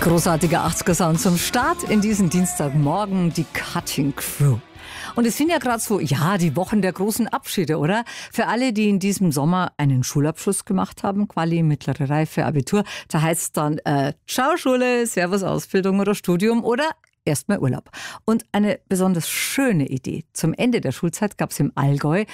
Großartiger 80er-Sound zum Start in diesen Dienstagmorgen, die Cutting Crew. Und es sind ja gerade so, die Wochen der großen Abschiede, oder? Für alle, die in diesem Sommer einen Schulabschluss gemacht haben, Quali, mittlere Reife, Abitur, da heißt es dann, ciao Schule, servus Ausbildung oder Studium oder erstmal Urlaub. Und eine besonders schöne Idee. Zum Ende der Schulzeit gab es im Allgäu